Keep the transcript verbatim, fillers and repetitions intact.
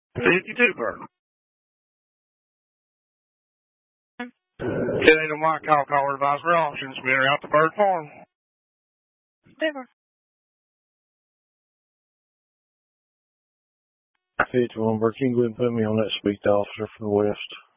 fifty-two, bird. ten eight on my call, caller advice for options. Being out the bird farm. Denver. fifty-one, bird. You can go ahead and put me on that speak to officer for the west.